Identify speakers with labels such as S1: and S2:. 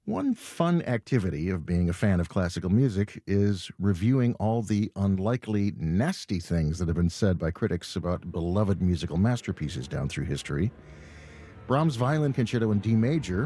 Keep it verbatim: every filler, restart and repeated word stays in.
S1: One fun activity of being a fan of classical music is reviewing all the unlikely, nasty things that have been said by critics about beloved musical masterpieces down through history. Brahms' Violin Concerto in D major